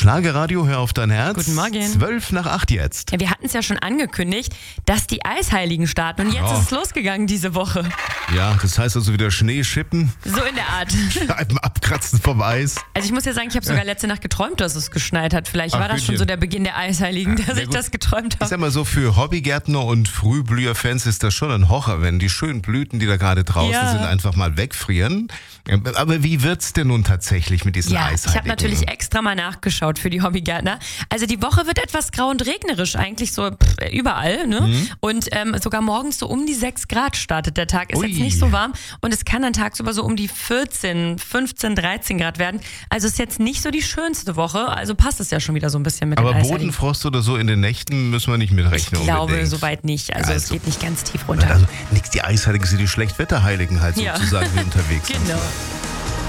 Schlagerradio, hör auf dein Herz. Guten Morgen. 7:55 jetzt. Ja, wir hatten es ja schon angekündigt, dass die Eisheiligen starten. Und jetzt ist es losgegangen diese Woche. Ja, das heißt also wieder Schnee schippen, So in der Art. Scheiben abkratzen vom Eis. Also ich muss ja sagen, ich habe sogar letzte Nacht geträumt, dass es geschneit hat. Vielleicht war das wirklich? schon so der Beginn der Eisheiligen, dass ich gut. das geträumt Ich habe. sag mal so, für Hobbygärtner und Frühblüher-Fans ist das schon ein Horror, wenn die schönen Blüten, die da gerade draußen Ja. sind, einfach mal wegfrieren. Aber wie wird's denn nun tatsächlich mit diesen Ja, Eisheiligen? ich habe natürlich extra mal nachgeschaut für die Hobbygärtner. Also die Woche wird etwas grau und regnerisch, eigentlich so überall. Ne? Und sogar morgens so um die 6 Grad startet der Tag. Ist Ui. jetzt nicht so warm und es kann dann tagsüber so um die 14, 15, 13 Grad werden. Also ist jetzt nicht so die schönste Woche, also passt es ja schon wieder so ein bisschen mit den Aber Eisheiligen. Bodenfrost oder so in den Nächten müssen wir nicht mitrechnen. Ich glaube unbedingt. soweit nicht. Also es Also- geht nicht ganz tief runter. Also nix, die Eisheiligen sind die Schlechtwetterheiligen halt Ja. sozusagen, die unterwegs sind. Genau.